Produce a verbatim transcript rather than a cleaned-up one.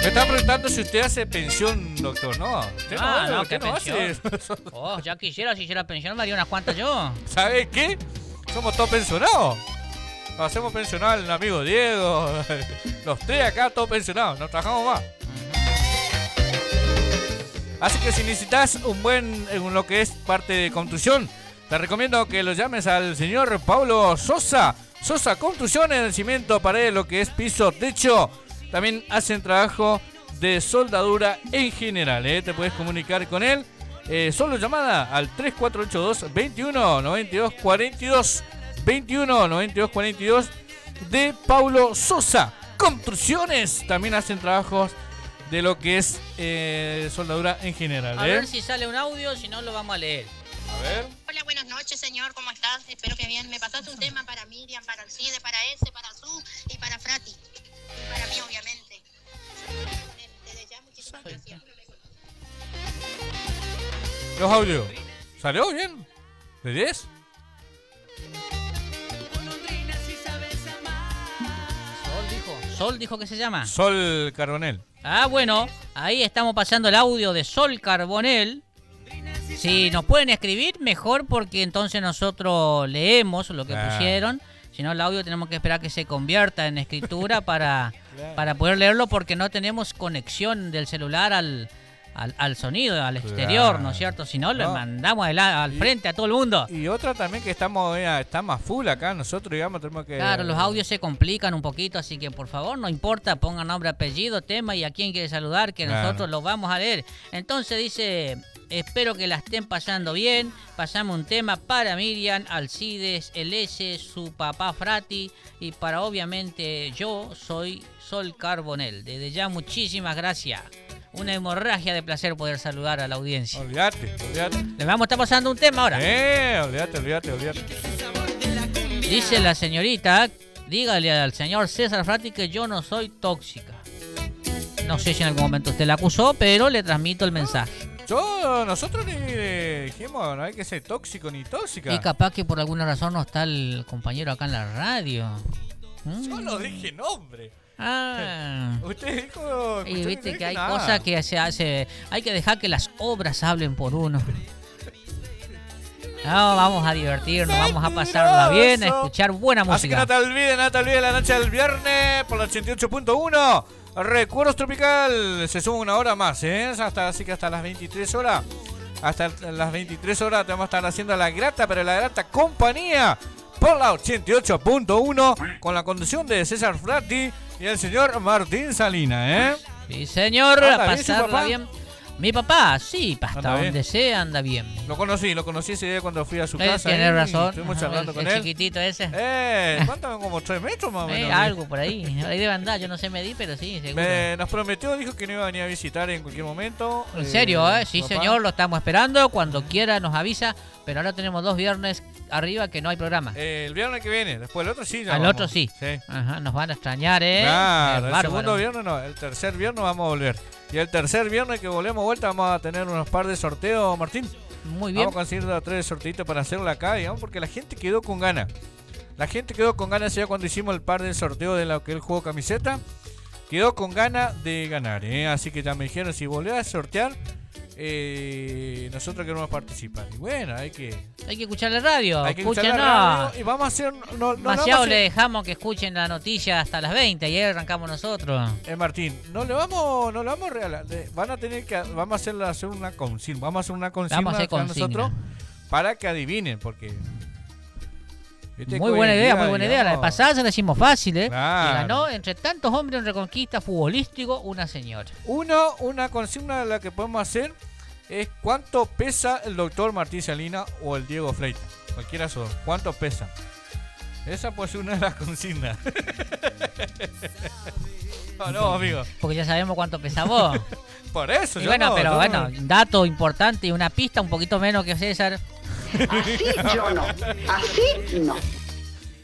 Me están preguntando si usted hace pensión, doctor. No, usted Ah, no, no, usted ¿qué no pensión? hace. Oh, ya quisiera, si hiciera pensión me haría unas cuantas yo. ¿Sabe qué? Somos todos pensionados. Nos hacemos pensionados el amigo Diego. Los tres acá, todos pensionados. No trabajamos más. Así que si necesitas un buen, en lo que es parte de construcción, te recomiendo que lo llames al señor Pablo Sosa. Sosa Construcciones en el cimiento, pared, lo que es piso, techo. También hacen trabajo de soldadura en general, ¿eh? Te puedes comunicar con él. Eh, solo llamada al tres cuatro ocho dos, veintiuno noventa y dos cuarenta y dos. veintiuno noventa y dos cuarenta y dos de Paulo Sosa Construcciones. También hacen trabajos de lo que es eh, soldadura en general, ¿eh? A ver si sale un audio, si no lo vamos a leer. A ver. Hola, buenas noches, señor. ¿Cómo estás? Espero que bien. Me pasaste un tema para Miriam, para Alcide, para Ese, para Su y para Frati. Y para mí, obviamente. Desde ya, muchísimas gracias. Los audios. ¿Salió bien? ¿De diez? Sol dijo. Sol dijo que se llama. Sol Carbonel. Ah, bueno, ahí estamos pasando el audio de Sol Carbonel. Si nos pueden escribir, mejor, porque entonces nosotros leemos lo que Claro. pusieron. Si no, el audio tenemos que esperar que se convierta en escritura para, para poder leerlo, porque no tenemos conexión del celular al, al, al sonido, al exterior, Claro. ¿no es cierto? Si no, le No. mandamos al, al Y- frente a todo el mundo. Y otra también que estamos, eh, está más full acá. Nosotros, digamos, tenemos que... Claro, los audios se complican un poquito, así que por favor, no importa, pongan nombre, apellido, tema y a quién quiere saludar, que Claro. nosotros los vamos a leer. Entonces dice, espero que la estén pasando bien, pasamos un tema para Miriam, Alcides, el S, su papá Frati, y para obviamente yo soy Sol Carbonel. Desde ya, muchísimas gracias. Una hemorragia de placer poder saludar a la audiencia. Olvídate, olvídate. Le vamos a estar pasando un tema ahora. Eh, olvídate, olvídate, olvídate. Dice la señorita, dígale al señor César Frati que yo no soy tóxica. No sé si en algún momento usted la acusó, pero le transmito el mensaje. Yo, nosotros ni dijimos, no hay que ser tóxico ni tóxica. Y capaz que por alguna razón no está el compañero acá en la radio. ¿Mm? Yo no dije nombre. Ah. Usted dijo... Y usted viste no que dijo hay nada. cosas que se hace. Hay que dejar que las obras hablen por uno. No, vamos a divertirnos, vamos a pasarla bien, a escuchar buena Así que música. no te olvides, no te olvides la noche del viernes por la ochenta y ocho punto uno. Recuerdos Tropical. Se suma una hora más, ¿eh? Hasta, así que hasta las veintitrés horas. Hasta las veintitrés horas te vamos a estar haciendo la grata, pero la grata compañía por la ochenta y ocho punto uno con la conducción de César Frati y el señor Martín Salina, ¿eh? Sí, señor, ¿Anda a bien su pasarla papá? bien. Mi papá, sí, hasta ¿Anda bien? donde sea anda bien. Lo conocí, lo conocí ese día cuando fui a su Eh, casa. Tienes ahí, razón. Estuvimos Ajá, charlando el, con el él. chiquitito ese. Eh, ¿cuánto? Como tres metros más o Eh, menos. algo por ahí. Ahí debe andar, yo no sé medir, pero sí, seguro. Me- nos prometió, dijo que no iba a venir a visitar en cualquier momento. En serio, ¿eh? Sí, papá. señor, lo estamos esperando. Cuando quiera nos avisa. Pero ahora tenemos dos viernes arriba que no hay programa. Eh, el viernes que viene, después el otro sí. ya Al vamos. otro sí. Sí. Ajá, nos van a extrañar, ¿eh? Claro, Qué el bárbaro. segundo viernes no, el tercer viernes vamos a volver. Y el tercer viernes que volvemos vuelta vamos a tener unos par de sorteos, Martín. Muy bien. Vamos a conseguir dos o tres sorteitos para hacerlo acá, digamos, porque la gente quedó con ganas. La gente quedó con ganas ya cuando hicimos el par del sorteo de lo que el juego camiseta. Quedó con ganas de ganar, ¿eh? Así que ya me dijeron, si volvés a sortear, eh, nosotros queremos participar. Y bueno, hay que... Hay que escuchar la radio. Hay que escuchar Escuchen, la no. radio y vamos a hacer... No, no, no vamos a Demasiado hacer- le dejamos que escuchen la noticia hasta las veinte y ahí arrancamos nosotros. Eh, Martín, no le vamos, no le vamos a regalar. le- van a tener que, vamos a hacerle hacer una consigna, vamos a hacer una consigna Vamos a hacer acá consigna. nosotros para que adivinen, porque viste que Muy hoy buena en idea, día, muy buena idea. La de digamos, pasada se la hicimos fácil, ¿eh? Claro. Y ganó entre tantos hombres en reconquista futbolístico una señora. Uno, una consigna de la que podemos hacer es cuánto pesa el doctor Martín Salina o el Diego Freitas, cualquiera de esos dos. ¿Cuánto pesa? Esa puede ser una de las consignas. No, no, amigo. Porque ya sabemos cuánto pesa vos. Por eso. Y yo bueno, no, pero yo bueno, no. dato importante y una pista un poquito menos que César. Así yo no. Así no.